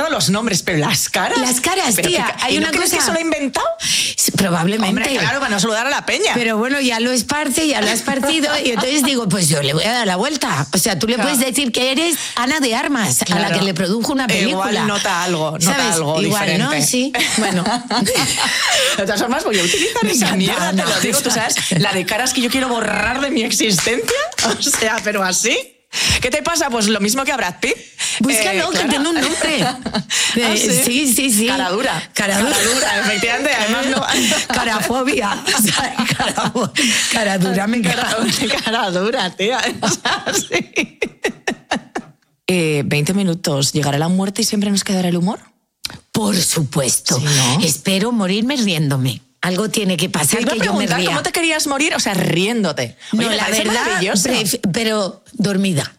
recuerdo los nombres, pero las caras... Las caras, pero tía, hay una ¿crees cosa... que se lo ha inventado? Probablemente. Hombre, claro, para no saludar a la peña. Pero bueno, ya lo esparce, ya lo has partido, y entonces digo, pues yo le voy a dar la vuelta. O sea, tú le puedes decir que eres Ana de Armas, a la que le produjo una película. Igual nota algo Igual, diferente. ¿no? Sí, bueno. De todas formas, voy a utilizar esa mierda, te lo digo, tú sabes, la de caras que yo quiero borrar de mi existencia. O sea, pero así. ¿Qué te pasa? Pues lo mismo que a Brad Pitt. Búscalo, que tiene un nombre. ¿Sí? Sí. Cara dura, efectivamente. Además, no... Carafobia. O sea, cara dura, me encanta. Cara dura, tía. O sea, sí. 20 minutos. ¿Llegará la muerte y siempre nos quedará el humor? Por supuesto. Sí, ¿no? Espero morirme riéndome. Algo tiene que pasar que yo me ría. ¿Cómo te querías morir? O sea, riéndote. Oye, no, la verdad, pero dormida.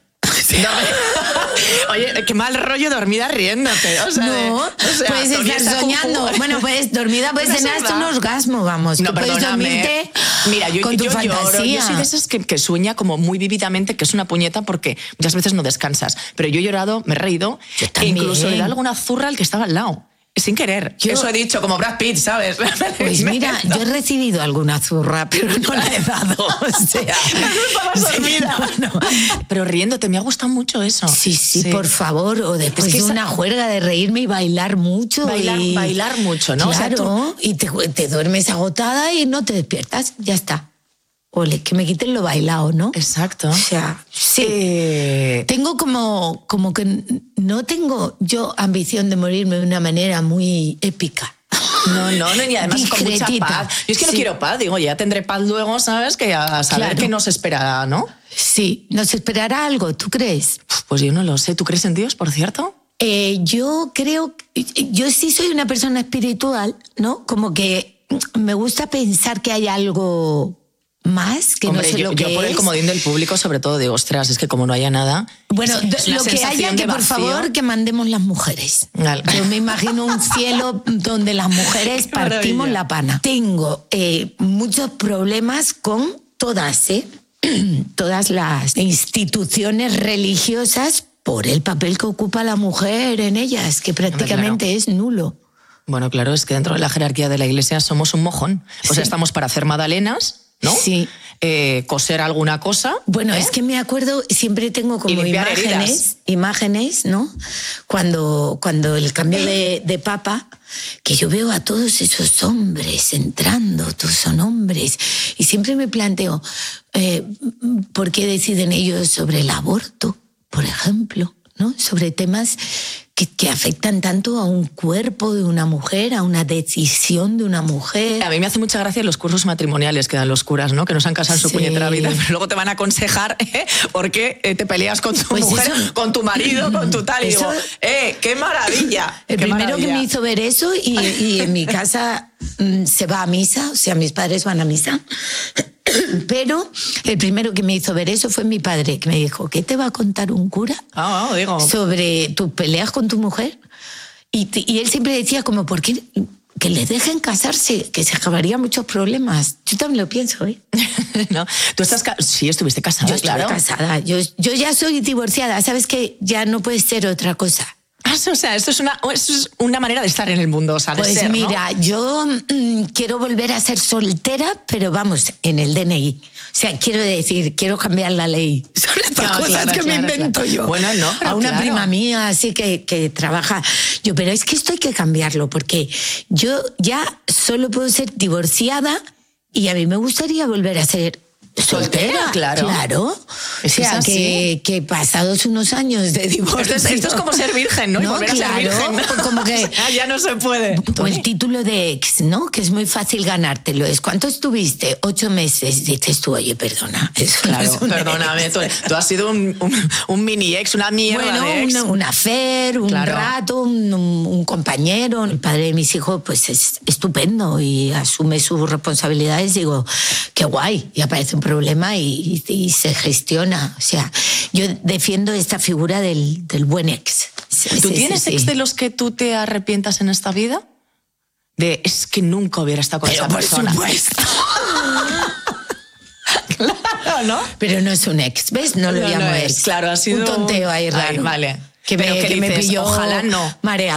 Oye, qué mal rollo dormida riéndote. O sea, puedes estar soñando. Bueno, pues dormida puedes tener hasta un orgasmo, vamos. No, puedes dormirte con tu fantasía. Yo soy de esas que sueña como muy vívidamente, que es una puñeta porque muchas veces no descansas. Pero yo he llorado, me he reído e incluso le da alguna zurra al que estaba al lado. Sin querer. Eso he dicho, como Brad Pitt, ¿sabes? Pues mira, yo he recibido alguna zurra, pero no la he dado. O sea, estabas dormida. No. Pero riéndote, me ha gustado mucho eso. Sí, por favor. O después de una juerga de reírme y bailar mucho. Bailar mucho, ¿no? Claro, o sea, y te duermes agotada y no te despiertas. Ya está. Ole, que me quiten lo bailado, ¿no? Exacto. O sea, sí. Tengo como que no tengo yo ambición de morirme de una manera muy épica. No, y además con mucha paz. Yo es que no quiero paz, digo, ya tendré paz luego, ¿sabes? Que a saber qué nos esperará, ¿no? Sí, nos esperará algo, ¿tú crees? Pues yo no lo sé. ¿Tú crees en Dios, por cierto? Yo creo, yo sí soy una persona espiritual, ¿no? Como que me gusta pensar que hay algo más que no sé lo que es. Yo por el comodín del público sobre todo digo, ostras, es que como no haya nada... Bueno, lo que haya, que por favor que mandemos las mujeres. Yo me imagino un cielo donde las mujeres partimos la pana. Tengo muchos problemas con todas las instituciones religiosas por el papel que ocupa la mujer en ellas, que prácticamente es nulo. Bueno, claro, es que dentro de la jerarquía de la Iglesia somos un mojón. O sea, estamos para hacer magdalenas, ¿no? Sí. Coser alguna cosa. Bueno, es que me acuerdo, siempre tengo como imágenes, ¿no? Cuando el cambio de papa, que yo veo a todos esos hombres entrando, todos son hombres, y siempre me planteo, ¿por qué deciden ellos sobre el aborto, por ejemplo? ¿No? Sobre temas que afectan tanto a un cuerpo de una mujer, a una decisión de una mujer. A mí me hace mucha gracia los cursos matrimoniales que dan los curas, ¿no? Que no se han casado en su puñetera vida, pero luego te van a aconsejar por qué te peleas con tu mujer, con tu marido, con tu tal. Y digo, ¡qué maravilla! El primero que me hizo ver eso, y en mi casa se va a misa, o sea, mis padres van a misa. Pero el primero que me hizo ver eso fue mi padre, que me dijo, ¿qué te va a contar un cura sobre tus peleas con tu mujer? Y él siempre decía como, ¿por qué que les dejen casarse? Que se acabarían muchos problemas. Yo también lo pienso, ¿eh? ¿No? ¿Tú estás sí, estuviste casada? Yo estuve casada. Yo ya soy divorciada. ¿Sabes qué? Ya no puede ser otra cosa. O sea, esto es una manera de estar en el mundo, o sea, de ser, ¿no? Mira, yo quiero volver a ser soltera, pero vamos, en el DNI. O sea, quiero decir, quiero cambiar la ley. Son estas cosas que me invento yo. Bueno, no, a una prima mía así que trabaja. Pero es que esto hay que cambiarlo, porque yo ya solo puedo ser divorciada y a mí me gustaría volver a ser soltera, claro. O sea, que pasados unos años de divorcio... Esto es como ser virgen, ¿no? Y volver a ser virgen, ¿no? Como que... ya no se puede. O el título de ex, ¿no? Que es muy fácil ganártelo. ¿Cuánto estuviste? 8 meses. Dices tú, oye, perdona. Claro, perdóname. Tú has sido un mini ex, una mierda de ex. Un affair, un rato, un compañero. El padre de mis hijos, pues es estupendo y asume sus responsabilidades. Digo, qué guay. Y aparece un problema y se gestiona. O sea, yo defiendo esta figura del buen ex. ¿Tú tienes ex de los que tú te arrepientas en esta vida? Es que nunca hubiera estado con esa persona. Por supuesto. Claro, ¿no? Pero no es un ex, ¿ves? No lo llamo ex. Claro, ha sido un tonteo ahí raro. Vale. Que me pilló ojalá no. Mareado.